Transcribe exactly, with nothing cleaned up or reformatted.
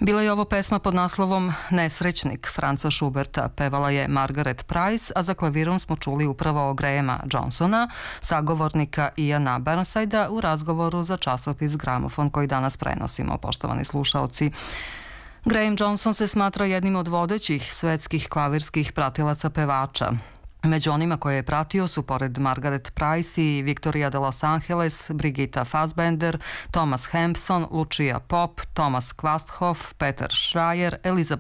Bila je ovo pesma pod naslovom Nesrećnik Franca Schuberta, pevala je Margaret Price, a za klavirom smo čuli upravo Grahama Johnsona, sagovornika Iana Burnsidea u razgovoru za časopis Gramofon koji danas prenosimo, poštovani slušaoci. Graham Johnson se smatra jednim od vodećih svetskih klavirskih pratilaca pevača. Među onima koje je pratio su pored Margaret Price i Victoria de Los Angeles, Brigitta Fassbender, Thomas Hampson, Lucia Pop, Thomas Quasthoff, Peter Schreier, Elizabeth